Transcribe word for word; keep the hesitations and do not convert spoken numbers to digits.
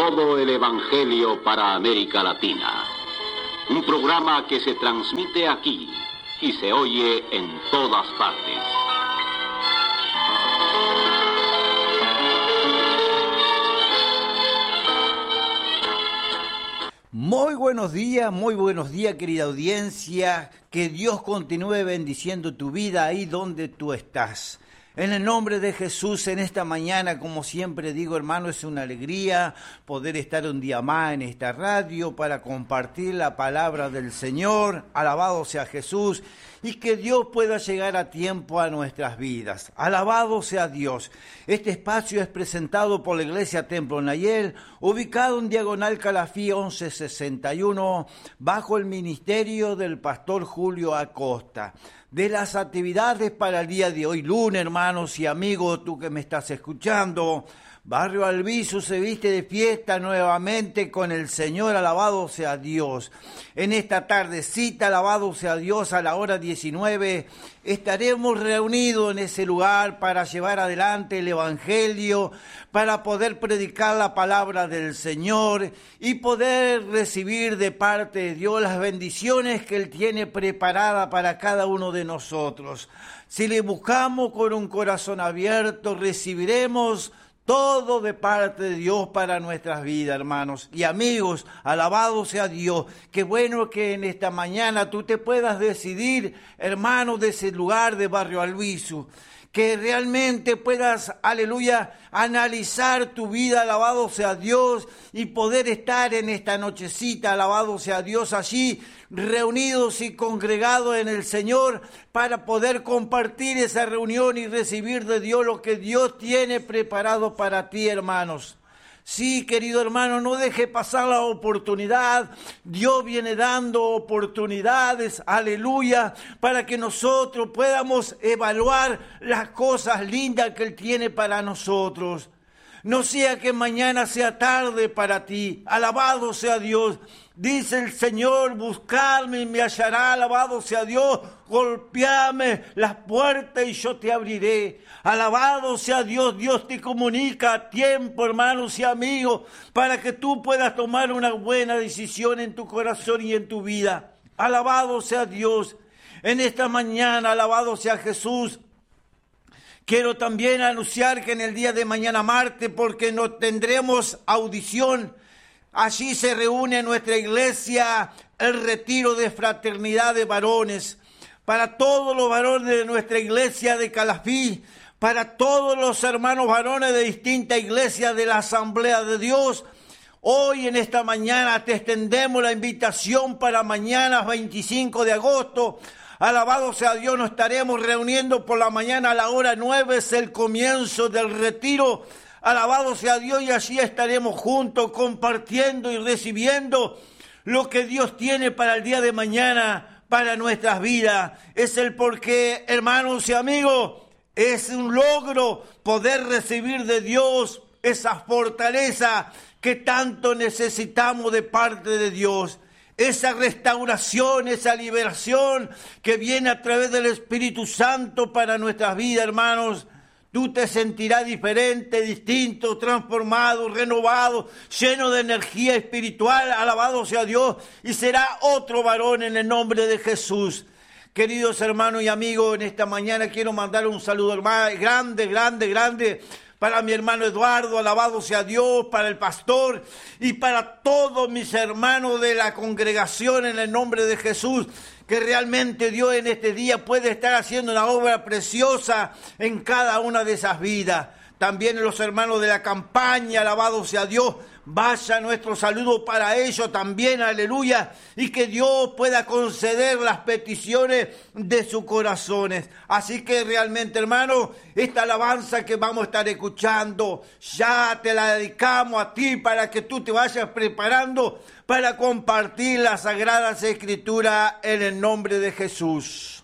Todo el Evangelio para América Latina. Un programa que se transmite aquí y se oye en todas partes. Muy buenos días, muy buenos días, querida audiencia. Que Dios continúe bendiciendo tu vida ahí donde tú estás. En el nombre de Jesús, en esta mañana, como siempre digo, hermano, es una alegría poder estar un día más en esta radio para compartir la palabra del Señor. Alabado sea Jesús, y que Dios pueda llegar a tiempo a nuestras vidas. Alabado sea Dios. Este espacio es presentado por la Iglesia Templo Nayel, ubicado en Diagonal Calafía once sesenta y uno, bajo el ministerio del pastor Julio Acosta. De las actividades para el día de hoy, lunes, hermanos y amigos, tú que me estás escuchando, Barrio Albizu se viste de fiesta nuevamente con el Señor, alabado sea Dios. En esta tardecita, alabado sea Dios, a la hora diecinueve, estaremos reunidos en ese lugar para llevar adelante el Evangelio, para poder predicar la palabra del Señor y poder recibir de parte de Dios las bendiciones que Él tiene preparada para cada uno de nosotros. Si le buscamos con un corazón abierto, recibiremos todo de parte de Dios para nuestras vidas, hermanos y amigos. Alabado sea Dios. Qué bueno que en esta mañana tú te puedas decidir, hermano, de ese lugar de Barrio Albizu. Que realmente puedas, aleluya, analizar tu vida, alabado sea Dios, y poder estar en esta nochecita, alabado sea Dios, allí reunidos y congregados en el Señor para poder compartir esa reunión y recibir de Dios lo que Dios tiene preparado para ti, hermanos. Sí, querido hermano, no deje pasar la oportunidad. Dios viene dando oportunidades, aleluya, para que nosotros podamos evaluar las cosas lindas que Él tiene para nosotros. No sea que mañana sea tarde para ti. Alabado sea Dios. Dice el Señor, buscadme y me hallará, alabado sea Dios, golpeame las puertas y yo te abriré. Alabado sea Dios, Dios te comunica a tiempo, hermanos y amigos, para que tú puedas tomar una buena decisión en tu corazón y en tu vida. Alabado sea Dios. En esta mañana, alabado sea Jesús. Quiero también anunciar que en el día de mañana martes, porque no tendremos audición, allí se reúne en nuestra iglesia el retiro de fraternidad de varones. Para todos los varones de nuestra iglesia de Calafí, para todos los hermanos varones de distintas iglesias de la Asamblea de Dios, hoy en esta mañana te extendemos la invitación para mañana veinticinco de agosto. Alabado sea Dios, nos estaremos reuniendo por la mañana a la hora nueve, es el comienzo del retiro. Alabado sea Dios, y allí estaremos juntos compartiendo y recibiendo lo que Dios tiene para el día de mañana, para nuestras vidas. Es el porqué, hermanos y amigos, es un logro poder recibir de Dios esa fortaleza que tanto necesitamos de parte de Dios. Esa restauración, esa liberación que viene a través del Espíritu Santo para nuestras vidas, hermanos. Tú te sentirás diferente, distinto, transformado, renovado, lleno de energía espiritual, alabado sea Dios, y será otro varón en el nombre de Jesús. Queridos hermanos y amigos, en esta mañana quiero mandar un saludo hermano, grande, grande, grande, para mi hermano Eduardo, alabado sea Dios, para el pastor y para todos mis hermanos de la congregación en el nombre de Jesús, que realmente Dios en este día puede estar haciendo una obra preciosa en cada una de esas vidas. También los hermanos de la campaña, alabado sea Dios, vaya nuestro saludo para ellos también, aleluya, y que Dios pueda conceder las peticiones de sus corazones. Así que realmente, hermano, esta alabanza que vamos a estar escuchando, ya te la dedicamos a ti para que tú te vayas preparando para compartir las Sagradas Escrituras en el nombre de Jesús.